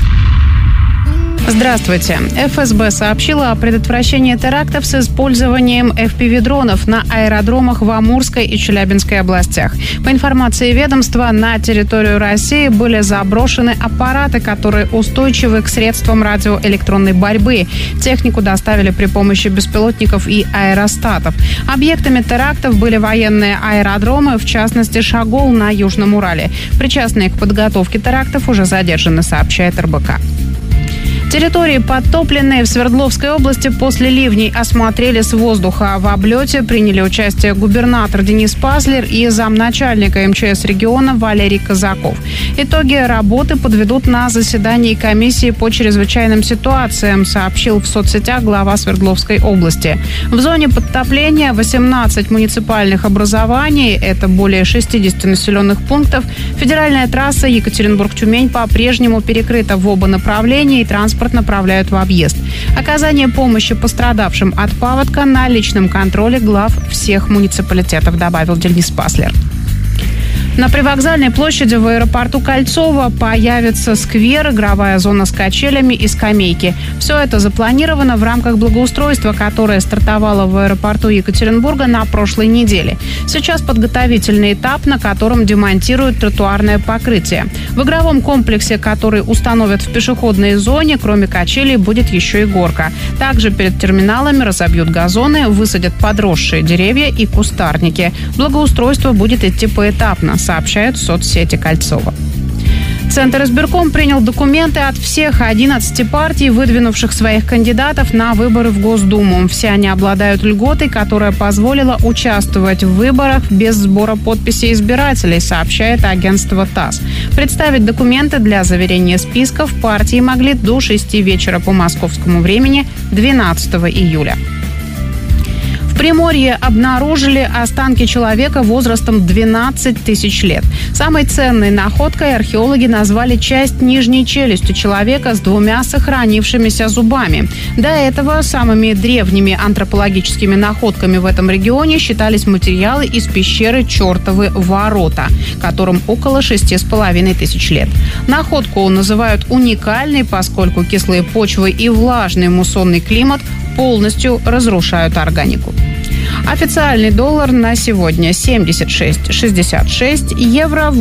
Здравствуйте. ФСБ сообщила о предотвращении терактов с использованием FPV-дронов на аэродромах в Амурской и Челябинской областях. По информации ведомства, на территорию России были заброшены аппараты, которые устойчивы к средствам радиоэлектронной борьбы. Технику доставили при помощи беспилотников и аэростатов. Объектами терактов были военные аэродромы, в частности Шагол на Южном Урале. Причастные к подготовке терактов уже задержаны, сообщает РБК. Территории, подтопленные в Свердловской области после ливней, осмотрели с воздуха. В облете приняли участие губернатор Денис Пазлер и замначальника МЧС региона Валерий Казаков. Итоги работы подведут на заседании комиссии по чрезвычайным ситуациям, сообщил в соцсетях глава Свердловской области. В зоне подтопления 18 муниципальных образований, это более 60 населенных пунктов. Федеральная трасса Екатеринбург-Тюмень по-прежнему перекрыта в оба направления, и транспорт направляют в объезд. Оказание помощи пострадавшим от паводка на личном контроле глав всех муниципалитетов, добавил Денис Пазлер. На привокзальной площади в аэропорту Кольцово появится сквер, игровая зона с качелями и скамейки. Все это запланировано в рамках благоустройства, которое стартовало в аэропорту Екатеринбурга на прошлой неделе. Сейчас подготовительный этап, на котором демонтируют тротуарное покрытие. В игровом комплексе, который установят в пешеходной зоне, кроме качелей, будет еще и горка. Также перед терминалами разобьют газоны, высадят подросшие деревья и кустарники. Благоустройство будет идти поэтапно, сообщают в соцсети Кольцова. Центр избирком принял документы от всех 11 партий, выдвинувших своих кандидатов на выборы в Госдуму. Все они обладают льготой, которая позволила участвовать в выборах без сбора подписей избирателей, сообщает агентство ТАСС. Представить документы для заверения списков партии могли до 6 вечера по московскому времени 12 июля. В Приморье обнаружили останки человека возрастом 12 тысяч лет. Самой ценной находкой археологи назвали часть нижней челюсти человека с 2 сохранившимися зубами. До этого самыми древними антропологическими находками в этом регионе считались материалы из пещеры Чертовы ворота, которым около 6,5 тысяч лет. Находку называют уникальной, поскольку кислые почвы и влажный муссонный климат полностью разрушают органику. Официальный доллар на сегодня 76,66, евро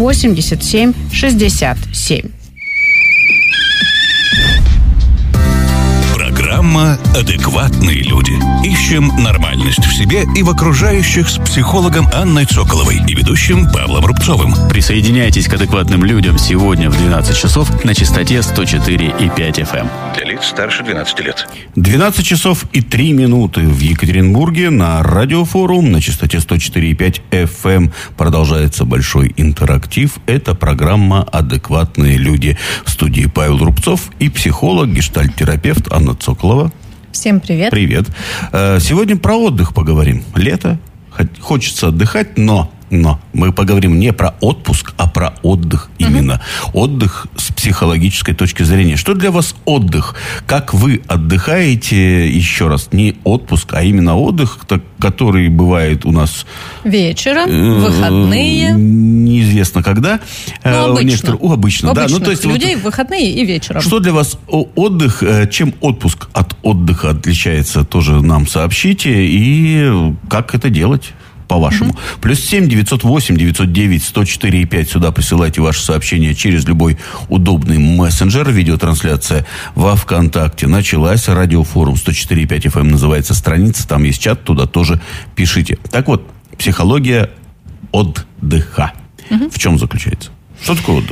87,67. Программа Программа «Адекватные люди». Ищем нормальность в себе и в окружающих с психологом Анной Соколовой и ведущим Павлом Рубцовым. Присоединяйтесь к адекватным людям сегодня в 12 часов на частоте 104,5 FM. Для лиц старше 12 лет. 12 часов и 3 минуты в Екатеринбурге на Радиофорум на частоте 104,5 FM. Продолжается большой интерактив. Это программа «Адекватные люди». В студии Павел Рубцов и психолог, гештальт-терапевт Анна Соколова. Всем привет. Привет. Сегодня про отдых поговорим. Лето. Хочется отдыхать, но мы поговорим не про отпуск, а про отдых именно. Отдых с психологической точки зрения. Что для вас отдых? Как вы отдыхаете? Еще раз, не отпуск, а именно отдых, который бывает у нас вечером, выходные. Неизвестно когда. Обычно. Обычно, да. То есть людей в выходные и вечером. Что для вас отдых? Чем отпуск от отдыха отличается? Тоже нам сообщите. И как это делать? По-вашему. Плюс 7 908 909 104,5. Сюда присылайте ваши сообщения через любой удобный мессенджер. Видеотрансляция во ВКонтакте началась. Радиофорум 104,5 FM называется страница. Там есть чат, туда тоже пишите. Так вот, психология отдыха. В чем заключается? Что такое отдых?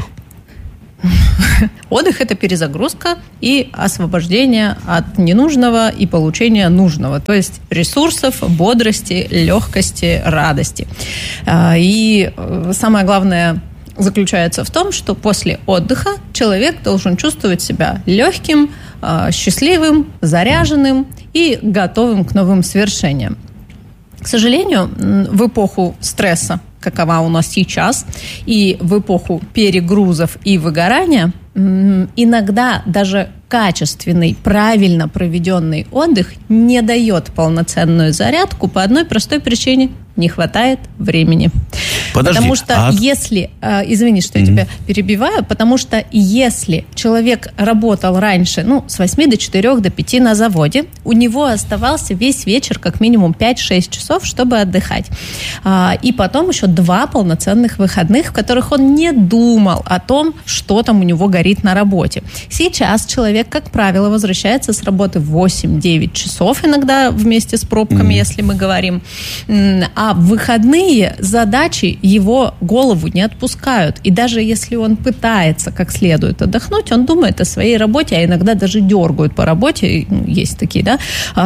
Отдых – это перезагрузка и освобождение от ненужного и получение нужного, то есть ресурсов, бодрости, легкости, радости. И самое главное заключается в том, что после отдыха человек должен чувствовать себя легким, счастливым, заряженным и готовым к новым свершениям. К сожалению, в эпоху стресса, какова у нас сейчас, и в эпоху перегрузов и выгорания, иногда даже качественный, правильно проведенный отдых не дает полноценную зарядку по одной простой причине – не хватает времени. Подожди, потому что если, извини, что я тебя перебиваю, потому что если человек работал раньше, с 8 до 4, до 5 на заводе, у него оставался весь вечер как минимум 5-6 часов, чтобы отдыхать. И потом еще 2 полноценных выходных, в которых он не думал о том, что там у него горит на работе. Сейчас человек, как правило, возвращается с работы в 8-9 часов, иногда вместе с пробками, если мы говорим, а в выходные задачи его голову не отпускают. И даже если он пытается как следует отдохнуть, он думает о своей работе, а иногда даже дергают по работе. Есть такие, да,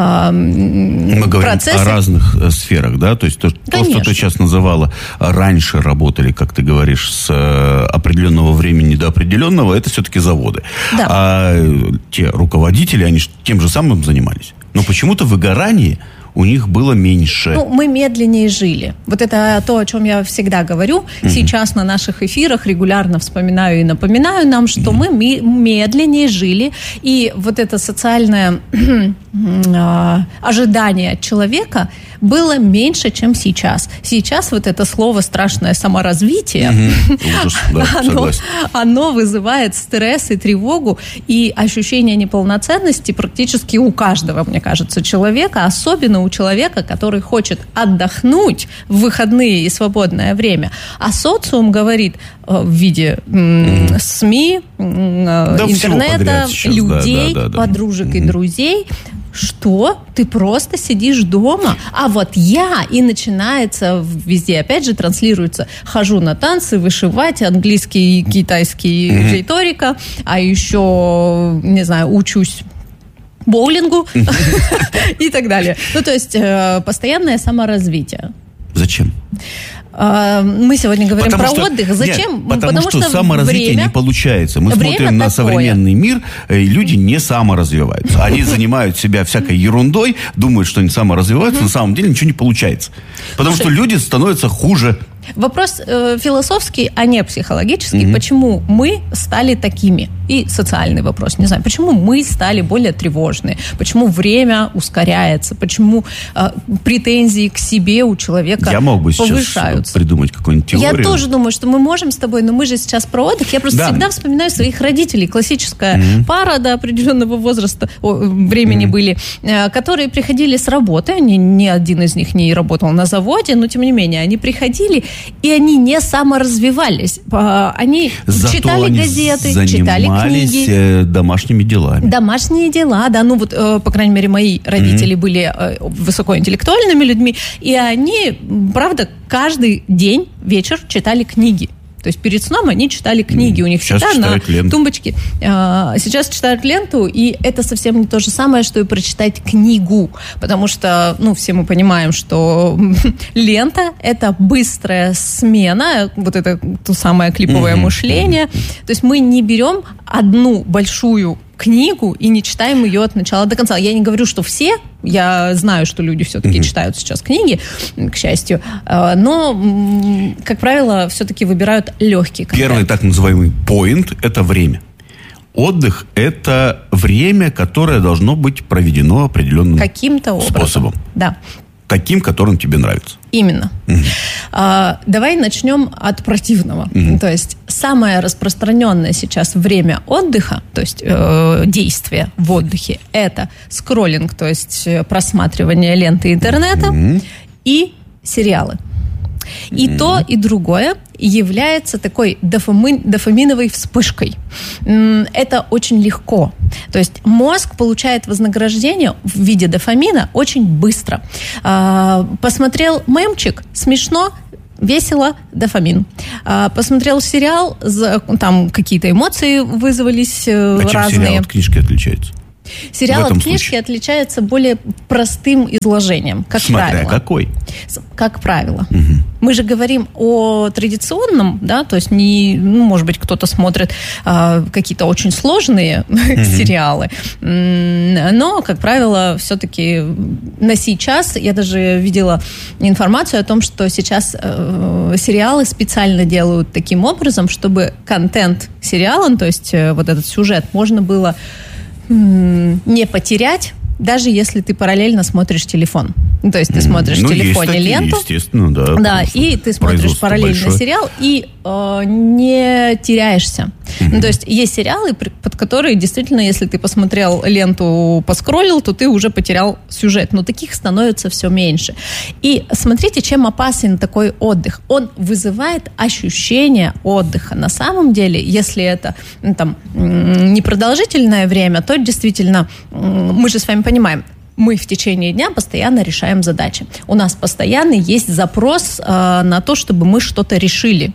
мы процессы. Говорим о разных сферах, да? То есть то, что ты сейчас называла, раньше работали, как ты говоришь, с определенного времени до определенного, это все-таки заводы. Да. А те руководители, они тем же самым занимались. Но почему-то выгорание у них было меньше. Мы медленнее жили. Вот это то, о чем я всегда говорю. Сейчас на наших эфирах регулярно вспоминаю и напоминаю нам, что мы медленнее жили. И вот это социальное ожидание от человека было меньше, чем сейчас. Сейчас вот это слово страшное саморазвитие, оно вызывает стресс и тревогу, и ощущение неполноценности практически у каждого, мне кажется, человека, особенно у человека, который хочет отдохнуть в выходные и свободное время. А социум говорит в виде СМИ, интернета, людей, подружек и друзей, что ты просто сидишь дома, а вот я, и начинается везде, опять же, транслируется, хожу на танцы, вышивать, английский, китайский, риторика, а еще, не знаю, учусь боулингу и так далее. То есть постоянное саморазвитие. Зачем? Мы сегодня говорим про отдых. Зачем? Нет, потому что саморазвитие не получается. Мы смотрим на современный мир, и люди не саморазвиваются. Они занимают себя всякой ерундой, думают, что они саморазвиваются, на самом деле ничего не получается. Потому что люди становятся хуже. Вопрос философский, а не психологический. Почему мы стали такими? И социальный вопрос, не знаю. Почему мы стали более тревожны? Почему время ускоряется? Почему претензии к себе у человека повышаются? Я мог бы сейчас придумать какую-нибудь теорию. Я тоже думаю, что мы можем с тобой, но мы же сейчас про отдых. Я просто всегда вспоминаю своих родителей. Классическая пара до определенного возраста, времени были, которые приходили с работы. Ни один из них не работал на заводе, но тем не менее, они приходили, и они не саморазвивались. Они читали газеты, читали занимались домашними делами. Домашние дела, да. Ну, вот, по крайней мере, мои родители были высокоинтеллектуальными людьми, и они, правда, каждый день, вечер читали книги. То есть перед сном они читали книги. У них всегда на тумбочке. Сейчас читают ленту, и это совсем не то же самое, что и прочитать книгу. Потому что, ну, все мы понимаем, что лента – это быстрая смена, вот это то самое клиповое мышление. То есть мы не берем одну большую книгу и не читаем ее от начала до конца. Я не говорю, что все, я знаю, что люди все-таки читают сейчас книги, к счастью, но, как правило, все-таки выбирают легкий контент. Первый так называемый point – это время. Отдых – это время, которое должно быть проведено определенным каким-то способом. Да. Таким, которым тебе нравится. Именно. Давай начнем от противного. То есть самое распространенное сейчас время отдыха, то есть действие в отдыхе, это скроллинг, то есть просматривание ленты интернета и сериалы. И то, и другое является такой дофаминовой вспышкой. Это очень легко. То есть мозг получает вознаграждение в виде дофамина очень быстро. Посмотрел мемчик, смешно, весело, дофамин. Посмотрел сериал, там какие-то эмоции вызвались разные. Чем сериал от книжки отличается? Сериал от книжки отличается более простым изложением, как Смотря правило. какой? Как правило. Мы же говорим о традиционном, да, то есть не, ну, может быть, кто-то смотрит какие-то очень сложные сериалы, но, как правило, все-таки на сейчас я даже видела информацию о том, что сейчас сериалы специально делают таким образом, чтобы контент сериала, то есть вот этот сюжет, можно было не потерять, даже если ты параллельно смотришь телефон. То есть ты смотришь в телефоне ленту. Естественно, да. Да, и ты смотришь параллельно сериал и не теряешься. То есть есть сериалы, под которые действительно, если ты посмотрел ленту, поскроллил, то ты уже потерял сюжет. Но таких становится все меньше. И смотрите, чем опасен такой отдых. Он вызывает ощущение отдыха. На самом деле, если это там непродолжительное время, то действительно, мы же с вами понимаем, мы в течение дня постоянно решаем задачи. У нас постоянно есть запрос на то, чтобы мы что-то решили.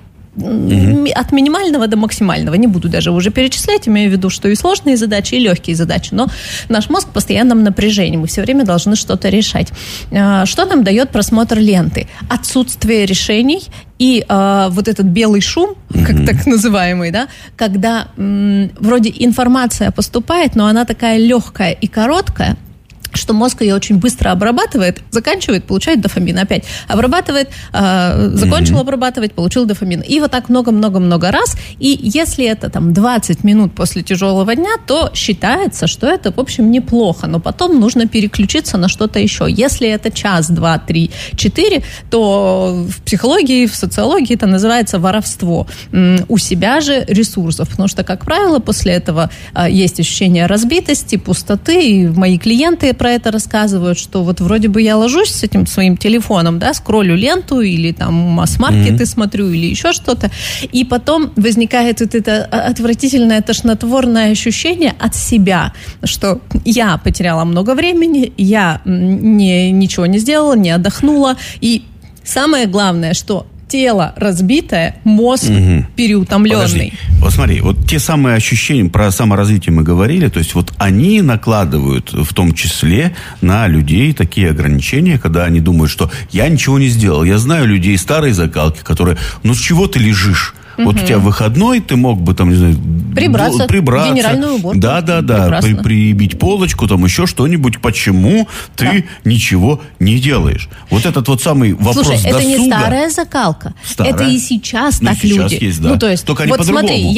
От минимального до максимального. Не буду даже уже перечислять, имею в виду, что и сложные задачи, и легкие задачи. Но наш мозг в постоянном напряжении. Мы все время должны что-то решать. Что нам дает просмотр ленты? Отсутствие решений и вот этот белый шум, как так называемый, да, когда вроде информация поступает, но она такая легкая и короткая, что мозг ее очень быстро обрабатывает, заканчивает, получает дофамин опять. Обрабатывает, закончил обрабатывать, получил дофамин. И вот так много-много-много раз. И если это там 20 минут после тяжелого дня, то считается, что это, в общем, неплохо. Но потом нужно переключиться на что-то еще. Если это час, 2, 3, 4, то в психологии, в социологии это называется воровство. У себя же ресурсов. Потому что, как правило, после этого есть ощущение разбитости, пустоты. И мои клиенты про это рассказывают, что вот вроде бы я ложусь с этим своим телефоном, да, скроллю ленту или там масс-маркеты смотрю или еще что-то, и потом возникает вот это отвратительное тошнотворное ощущение от себя, что я потеряла много времени, я ничего не сделала, не отдохнула, и самое главное, что тело разбитое, мозг переутомленный. Подожди. Вот смотри, вот те самые ощущения, про саморазвитие мы говорили, то есть вот они накладывают в том числе на людей такие ограничения, когда они думают, что я ничего не сделал. Я знаю людей старой закалки, которые, ну с чего ты лежишь? Вот у тебя выходной, ты мог бы там, не знаю, прибраться. Генеральную уборку. Да, прибить полочку, там еще что-нибудь. Почему ты ничего не делаешь? Вот этот вот самый вопрос досуга. Слушай, это не старая закалка. Старая. Это и сейчас так сейчас люди. Есть, да. Ну, то есть, только вот смотри,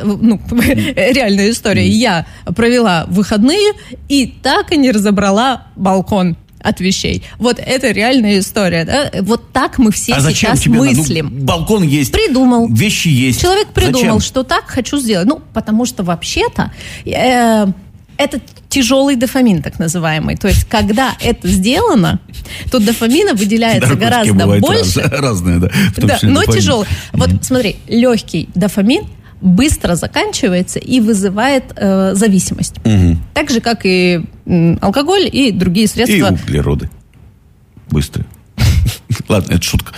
реальная история. Я провела выходные и так и не разобрала балкон от вещей. Вот это реальная история, да? Вот так мы все сейчас мыслим. Ну, балкон есть. Придумал. Вещи есть. Человек придумал, зачем? что так хочу сделать. Ну, потому что вообще-то это тяжелый дофамин, так называемый. То есть, когда это сделано, то дофамина выделяется гораздо больше. Разные, да. Да, но тяжелый. Вот смотри, легкий дофамин быстро заканчивается и вызывает зависимость. Так же, как и алкоголь и другие средства. И углероды. Быстрые. Ладно, это шутка.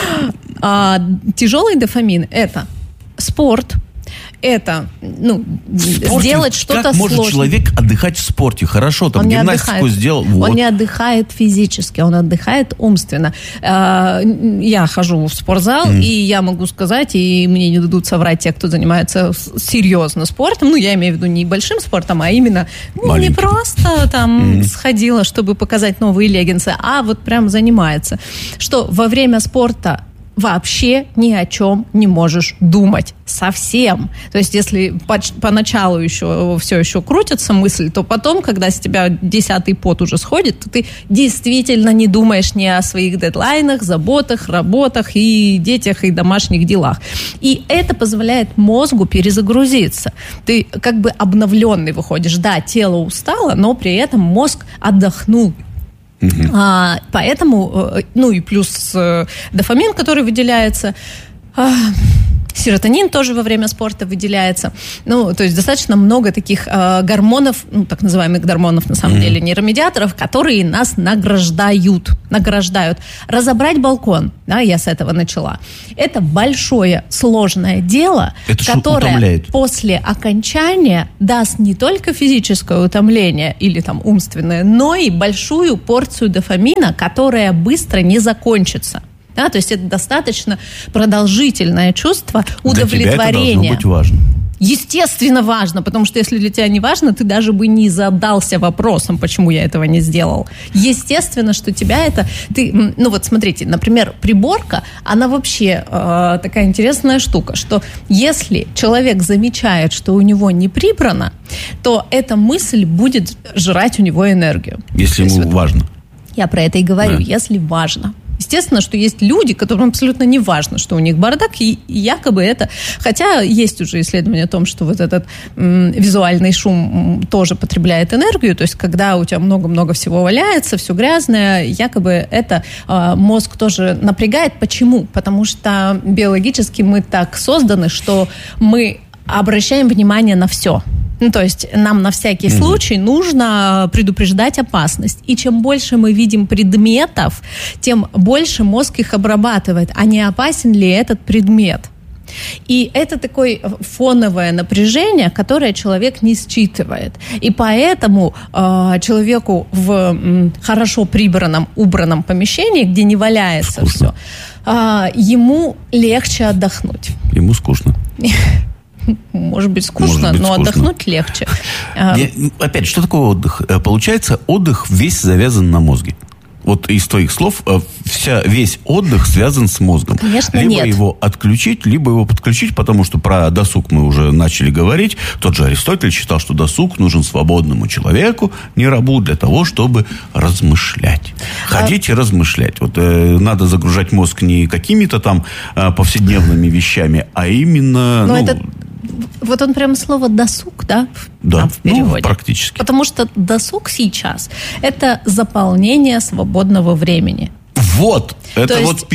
Тяжелый дофамин – это спорт, это сделать что-то сложное. Как может человек отдыхать в спорте? Хорошо, там гимнастику сделал. Вот. Он не отдыхает физически, он отдыхает умственно. Я хожу в спортзал, и я могу сказать, и мне не дадут соврать те, кто занимается серьезно спортом. Я имею в виду не большим спортом, а именно не просто там сходила, чтобы показать новые леггинсы, а вот прям занимается. Что во время спорта вообще ни о чем не можешь думать. Совсем. То есть, если поначалу все еще крутится мысль, то потом, когда с тебя 10-й пот уже сходит, то ты действительно не думаешь ни о своих дедлайнах, заботах, работах и детях, и домашних делах. И это позволяет мозгу перезагрузиться. Ты как бы обновленный выходишь. Да, тело устало, но при этом мозг отдохнул. Поэтому, и плюс дофамин, который выделяется, серотонин тоже во время спорта выделяется. То есть достаточно много таких гормонов, так называемых гормонов, на самом деле, нейромедиаторов, которые нас награждают. Разобрать балкон, я с этого начала. Это большое, сложное дело, которое после окончания даст не только физическое утомление или там умственное, но и большую порцию дофамина, которая быстро не закончится. То есть это достаточно продолжительное чувство удовлетворения. Для тебя это должно быть важно. Естественно, важно, потому что если для тебя не важно, ты даже бы не задался вопросом, почему я этого не сделал. Естественно, что тебя это... смотрите, например, приборка, она вообще такая интересная штука, что если человек замечает, что у него не прибрано, то эта мысль будет жрать у него энергию. Если ему важно. Я про это и говорю, если важно. Естественно, что есть люди, которым абсолютно не важно, что у них бардак, и якобы это... Хотя есть уже исследование о том, что вот этот визуальный шум тоже потребляет энергию, то есть когда у тебя много-много всего валяется, все грязное, якобы это мозг тоже напрягает. Почему? Потому что биологически мы так созданы, что мы обращаем внимание на все. То есть нам на всякий случай нужно предупреждать опасность. И чем больше мы видим предметов, тем больше мозг их обрабатывает. А не опасен ли этот предмет? И это такое фоновое напряжение, которое человек не считывает. И поэтому человеку в хорошо прибранном, убранном помещении, где не валяется все, ему легче отдохнуть. Ему скучно. Может быть, скучно, но отдохнуть легче. Опять, что такое отдых? Получается, отдых весь завязан на мозге. Вот из твоих слов весь отдых связан с мозгом. Конечно, либо его отключить, либо его подключить, потому что про досуг мы уже начали говорить. Тот же Аристотель считал, что досуг нужен свободному человеку, не рабу, для того, чтобы размышлять. Ходить и размышлять. Вот надо загружать мозг не какими-то там повседневными вещами, а именно... Вот он прямо слово «досуг», да? Да, в переводе. Практически. Потому что досуг сейчас – это заполнение свободного времени. Вот, это вот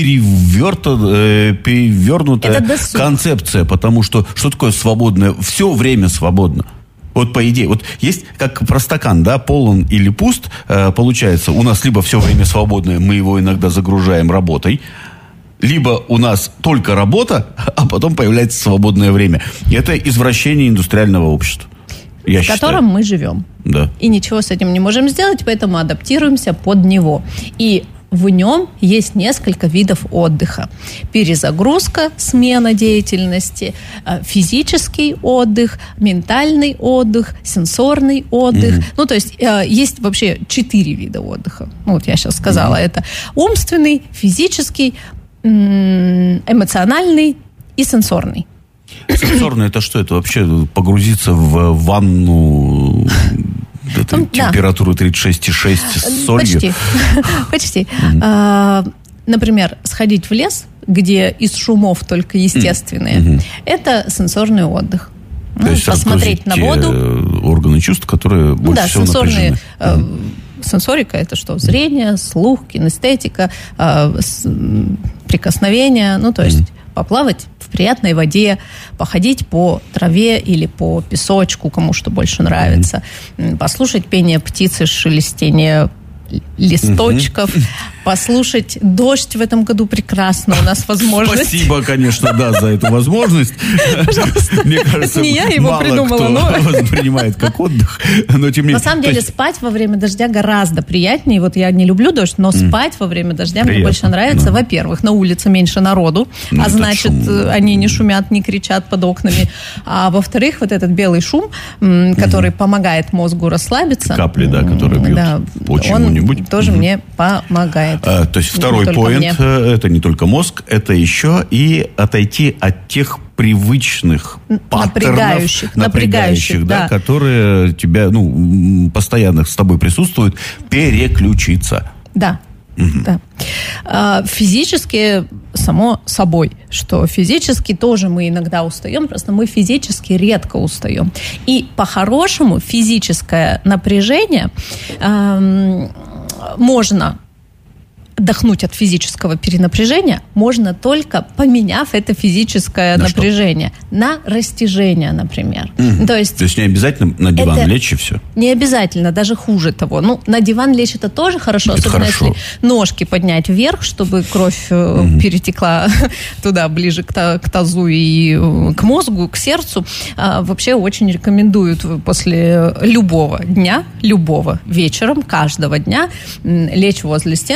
перевернутая концепция, потому что такое свободное? Все время свободно. Вот по идее, вот есть как про стакан, да, полон или пуст, получается, у нас либо все время свободное, мы его иногда загружаем работой, либо у нас только работа, а потом появляется свободное время. И это извращение индустриального общества. В котором мы живем. Да. И ничего с этим не можем сделать, поэтому адаптируемся под него. И в нем есть несколько видов отдыха. Перезагрузка, смена деятельности, физический отдых, ментальный отдых, сенсорный отдых. То есть есть вообще 4 вида отдыха. Вот я сейчас сказала. Это умственный, физический, эмоциональный и сенсорный. Сенсорный это что? Это вообще погрузиться в ванну температуру 36,6 с солью? Почти. Например, сходить в лес, где из шумов только естественные, это сенсорный отдых. То есть посмотреть на воду. Органы чувств, которые больше всего напряжены. Сенсорика – это что? Зрение, слух, кинестетика, прикосновение. То есть поплавать в приятной воде, походить по траве или по песочку, кому что больше нравится, послушать пение птицы, шелестение листочков, послушать дождь в этом году прекрасно. У нас возможность. Спасибо, конечно, да, за эту возможность. Пожалуйста. Мне кажется, это не я его придумала, мало кто воспринимает как отдых. Но тем не менее. На самом деле, спать во время дождя гораздо приятнее. Вот я не люблю дождь, но спать во время дождя мне больше нравится. Да. Во-первых, на улице меньше народу, а значит, они не шумят, не кричат под окнами. А во-вторых, вот этот белый шум, который помогает мозгу расслабиться. Капли, да, которые бьют по чему-нибудь. Тоже мне помогает. То есть второй поинт, это не только мозг, это еще и отойти от тех привычных паттернов, напрягающих, да, которые тебя, постоянно с тобой присутствуют, переключиться. Да. Да. Физически, само собой, что физически тоже мы иногда устаем, просто мы физически редко устаем. И по-хорошему физическое напряжение можно отдохнуть от физического перенапряжения можно только поменяв это физическое напряжение на растяжение, например. То есть не обязательно на диван лечь и все? Не обязательно, даже хуже того. На диван лечь это тоже хорошо, это особенно хорошо. Если ножки поднять вверх, чтобы кровь перетекла туда, ближе к тазу и к мозгу, к сердцу. Вообще очень рекомендуют после любого дня, любого вечером, каждого дня лечь возле стен,